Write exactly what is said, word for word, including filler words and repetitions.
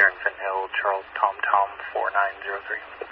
Eastern Fenton Hill, Charles Tom Tom four nine zero three.